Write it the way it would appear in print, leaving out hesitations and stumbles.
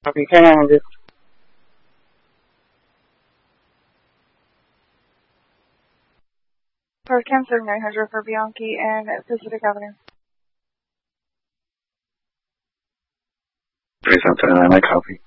Copy, K900. First Cam 3900 for Bianchi and Pacific Avenue. 3779, I copy.